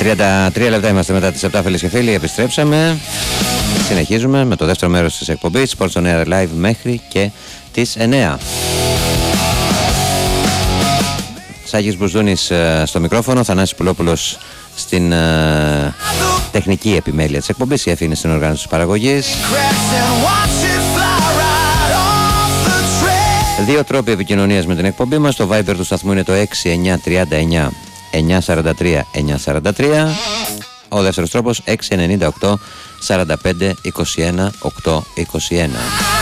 33 λεπτά είμαστε μετά τις 7, φίλες και φίλοι. Επιστρέψαμε. Συνεχίζουμε με το δεύτερο μέρος της εκπομπής Sports on Air Live μέχρι και τις 9. Σάκης Μπουζούνης στο μικρόφωνο, Θανάσης Πουλόπουλος στην τεχνική επιμέλεια της εκπομπής. Η Εφη είναι στην οργάνωση της παραγωγής. Δύο τρόποι επικοινωνίας με την εκπομπή μας. Το Viber του σταθμού είναι το 6939 943 943. Ο δεύτερος τρόπος 698 45 21 821.